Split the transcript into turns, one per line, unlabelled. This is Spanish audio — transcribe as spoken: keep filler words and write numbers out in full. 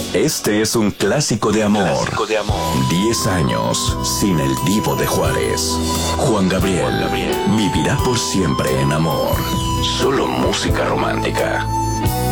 Este es un clásico de amor.
Clásico de amor.
Diez años sin el Divo de Juárez. Juan Gabriel,
Juan Gabriel
vivirá por siempre en amor. Solo música romántica.